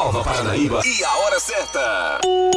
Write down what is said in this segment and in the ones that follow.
Nova Paranaíba e a hora certa.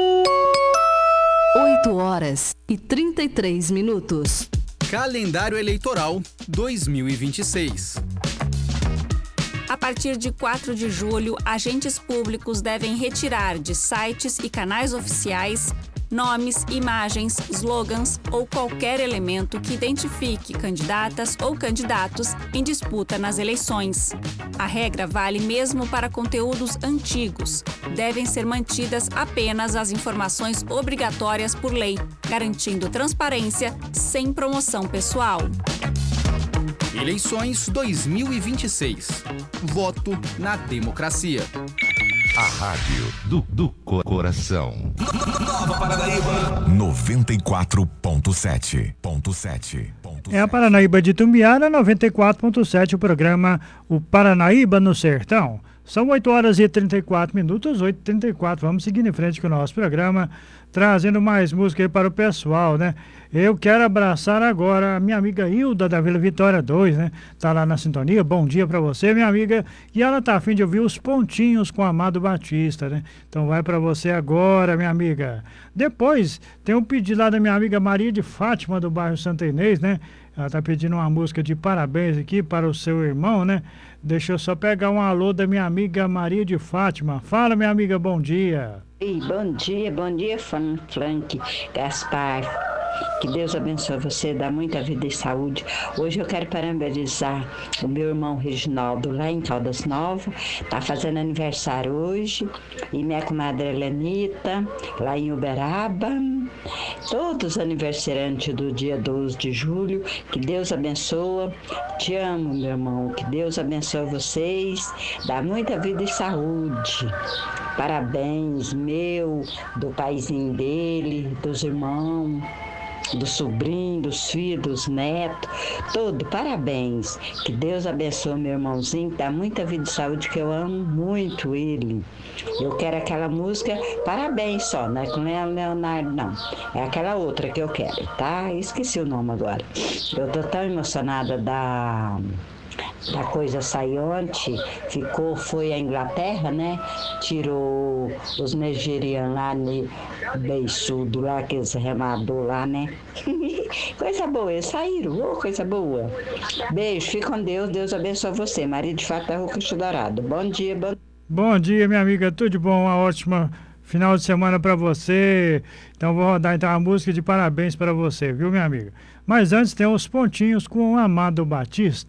8h33. Calendário Eleitoral 2026. A partir de 4 de julho, agentes públicos devem retirar de sites e canais oficiais nomes, imagens, slogans ou qualquer elemento que identifique candidatas ou candidatos em disputa nas eleições. A regra vale mesmo para conteúdos antigos. Devem ser mantidas apenas as informações obrigatórias por lei, garantindo transparência sem promoção pessoal. Eleições 2026. Voto na democracia. A rádio do coração. Nova Paranaíba 94.7. É a Paranaíba de Itumbiara, 94.7, o programa O Paranaíba no Sertão. São 8h34, 8h34. Vamos seguindo em frente com o nosso programa, trazendo mais música aí para o pessoal, né? Eu quero abraçar agora a minha amiga Hilda da Vila Vitória 2, né? Tá lá na sintonia. Bom dia para você, minha amiga. E ela tá a fim de ouvir os pontinhos com Amado Batista, né? Então vai para você agora, minha amiga. Depois tem um pedido lá da minha amiga Maria de Fátima, do bairro Santa Inês, né? Ela tá pedindo uma música de parabéns aqui para o seu irmão, né? Deixa eu só pegar um alô da minha amiga Maria de Fátima. Fala, minha amiga, bom dia. Ei, bom dia, Frank Gaspar. Que Deus abençoe você, dá muita vida e saúde. Hoje eu quero parabenizar o meu irmão Reginaldo lá em Caldas Novas, tá fazendo aniversário hoje, e minha comadre Helenita lá em Uberaba, todos os aniversariantes do dia 12 de julho, que Deus abençoe. Te amo, meu irmão, que Deus abençoe vocês, dá muita vida e saúde. Parabéns, meu, do paizinho dele, dos irmãos, do sobrinho, dos filhos, dos netos, todo, parabéns. Que Deus abençoe meu irmãozinho, que dá muita vida e saúde, que eu amo muito ele. Eu quero aquela música, parabéns só, não é com Leonardo, não. É aquela outra que eu quero, tá? Esqueci o nome agora. Eu tô tão emocionada da coisa sair ontem, foi a Inglaterra, né? Tirou os nigerianos lá, beiçudo lá, aqueles remador lá, né? Coisa boa, eles saíram, coisa boa. Beijo, fique com Deus, Deus abençoe você. Maria de Fato da Rua Cristo Dourado. Bom dia, Bom dia, minha amiga, tudo de bom, uma ótima final de semana para você. Então vou rodar então a música de parabéns para você, viu, minha amiga? Mas antes tem os pontinhos com o Amado Batista.